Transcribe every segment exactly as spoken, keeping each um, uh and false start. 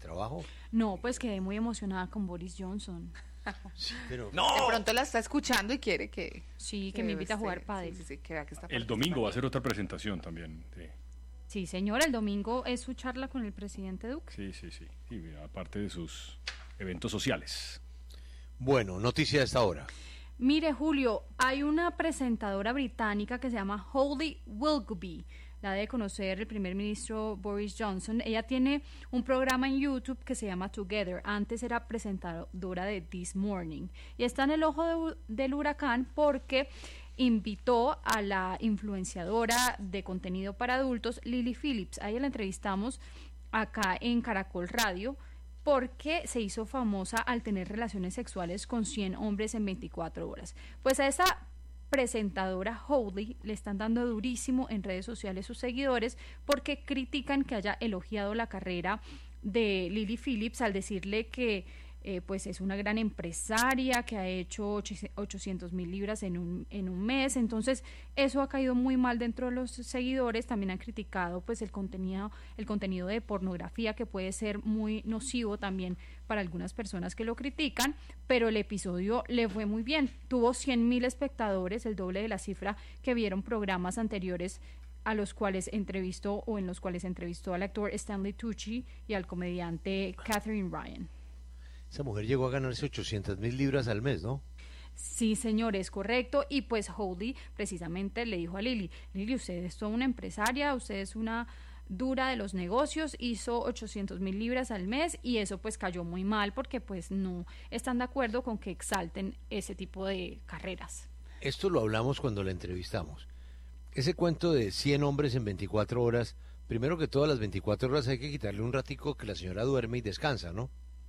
trabajo. No, pues quedé muy emocionada con Boris Johnson. Sí, pero... No. De pronto la está escuchando y quiere que... Sí, que, que me invite a jugar este, pádel. Sí, sí, sí, que vea que está el domingo va a ser otra presentación también. Sí. Sí, señor, el domingo es su charla con el presidente Duque. Sí, sí, sí, sí, aparte de sus eventos sociales. Bueno, noticia de esta hora. Mire, Julio, hay una presentadora británica que se llama Holly Willoughby, la de conocer el primer ministro Boris Johnson. Ella tiene un programa en YouTube que se llama Together. Antes era presentadora de This Morning. Y está en el ojo de, del huracán porque invitó a la influenciadora de contenido para adultos, Lily Phillips. A ella la entrevistamos acá en Caracol Radio porque se hizo famosa al tener relaciones sexuales con cien hombres en veinticuatro horas. Pues a esa presentadora Holly le están dando durísimo en redes sociales sus seguidores porque critican que haya elogiado la carrera de Lily Phillips al decirle que eh, pues es una gran empresaria, que ha hecho ochocientos mil libras en un, en un mes. Entonces eso ha caído muy mal dentro de los seguidores. También han criticado pues el contenido, el contenido de pornografía, que puede ser muy nocivo también para algunas personas que lo critican, pero el episodio le fue muy bien. Tuvo cien mil espectadores, el doble de la cifra que vieron programas anteriores a los cuales entrevistó o en los cuales entrevistó al actor Stanley Tucci y al comediante Catherine Ryan. Esa mujer llegó a ganarse ochocientas mil libras al mes, ¿no? Sí, señor, es correcto. Y pues Holly precisamente le dijo a Lily, Lily, usted es toda una empresaria, usted es una dura de los negocios, hizo ochocientos mil libras al mes, y eso pues cayó muy mal porque pues no están de acuerdo con que exalten ese tipo de carreras. Esto lo hablamos cuando la entrevistamos. Ese cuento de cien hombres en veinticuatro horas, primero que todas las veinticuatro horas hay que quitarle un ratico que la señora duerme y descansa, ¿no?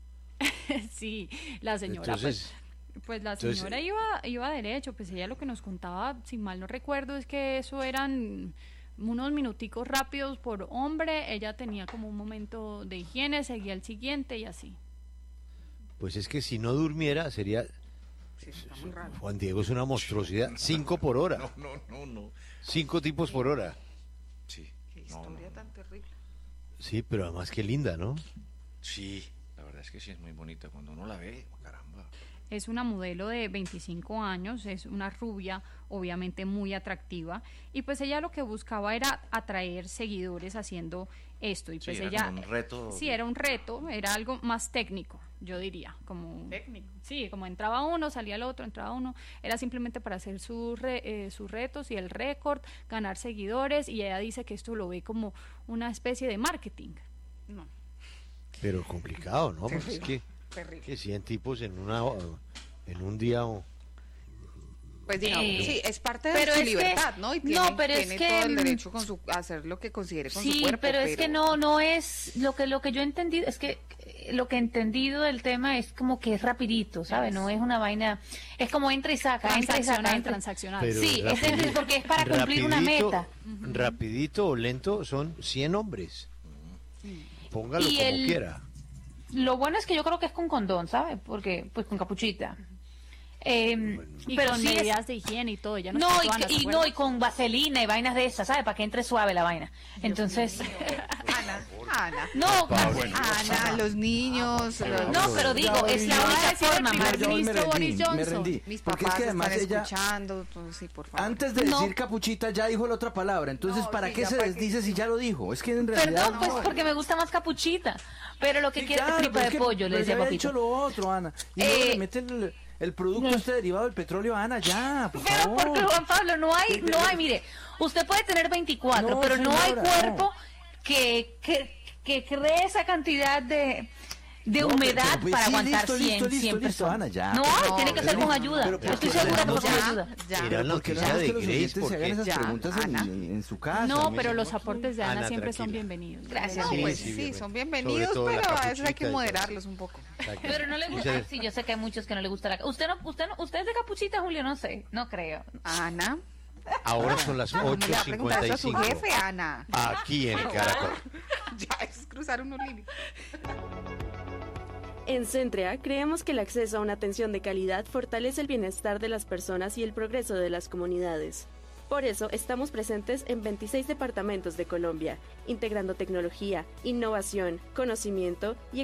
Sí, la señora entonces, pues, pues la señora entonces, iba, iba derecho, pues ella lo que nos contaba, si mal no recuerdo, es que eso eran unos minuticos rápidos por hombre, ella tenía como un momento de higiene, seguía el siguiente y así. Pues es que si no durmiera sería... Sí, está muy raro. Juan Diego es una monstruosidad, cinco por hora. No, no, no, no. Cinco tipos por hora. Sí. Qué historia no, no. tan terrible. Sí, pero además qué linda, ¿no? Sí, la verdad es que sí es muy bonita cuando uno la ve, caramba. Es una modelo de veinticinco años, es una rubia, obviamente muy atractiva, y pues ella lo que buscaba era atraer seguidores haciendo esto, y pues sí, era ella... como un reto. Sí, era un reto, era algo más técnico, yo diría, como... Técnico. Sí, como entraba uno, salía el otro, entraba uno, era simplemente para hacer sus, re, eh, sus retos y el récord, ganar seguidores, y ella dice que esto lo ve como una especie de marketing. No. Pero complicado, ¿no? Porque es que... Terrible. Que cien tipos en una en un día. Pues digamos, eh, sí, es parte de pero su es libertad, que, ¿no? Y tiene, no, pero tiene es que, todo el derecho con su, a hacer lo que considere con sí, su cuerpo. pero, pero es que no, no es lo que lo que yo he entendido, es que lo que he entendido del tema es como que es rapidito, ¿sabes? No es una vaina, es como entra y saca, entra y saca, entra. Transaccional. Pero sí, rapidito, es porque es para cumplir una meta. Rapidito o lento son cien hombres. Póngalo y como el, quiera. Lo bueno es que yo creo que es con condón, ¿sabes? Porque, pues con capuchita. Eh, bueno. Y pero con sí medidas es, de higiene y todo, ya no, no, está y, toda, que, y no, y con vaselina y vainas de esas, ¿sabes? Para que entre suave la vaina. Entonces, Ana, Ana. no, bueno. Ana, los niños. los- no, pero digo, es la única forma, primer más. Yo hoy me ministro rendí, Boris me Johnson. rendí. Mis Porque papás es que además están ella, escuchando, entonces, sí, por favor. antes de No. decir capuchita, ya dijo la otra palabra. Entonces, No, ¿para sí, qué ya se para desdice qué. si ya lo dijo? Es que en realidad... Perdón, pues no. porque me gusta más capuchita. Pero lo que Sí, quiere claro, es tripa pero de es que- pollo, le pero decía ya había Papito. dicho lo otro, Ana. Y Eh, luego le meten el, el producto no. este derivado del petróleo a Ana, ya, por Pero favor. porque Juan Pablo, no hay, no hay, mire, usted puede tener veinticuatro, No, pero no hay señora, cuerpo no. que, que, que cree esa cantidad de, de No, pero- humedad pero pues para sí, aguantar listo, cien, listo, listo, cien listo, personas. Ana, ya. No, No, tiene que ser pero- con ayuda. pero- pero- Yo estoy pero- segura que no, fue con ya, ayuda. ya. Era Pero la ¿por qué no noticia dejas de que los Grace, oyentes se hagan esas Ya, preguntas en, Ana. en su casa? No, me- pero los aportes de Ana, Ana, siempre son tranquila. bienvenidos. Gracias. No, Sí, pues sí, sí, bienvenido. son Sobre bienvenidos, todo la pero a veces capuchita hay que y todo. moderarlos un poco. Pero no le gusta. Muchas- Ay, sí, yo sé que hay muchos que no le gusta la. Usted no, usted no, usted es de capuchita, Julio, no sé, no creo. Ana. Ahora son las ¿Cómo le ocho va a preguntar cincuenta eso y a su cinco. jefe, Ana? Aquí en Caracol. Ya, eso es cruzar unos límites. En Centrea creemos que el acceso a una atención de calidad fortalece el bienestar de las personas y el progreso de las comunidades. Por eso estamos presentes en veintiséis departamentos de Colombia, integrando tecnología, innovación, conocimiento y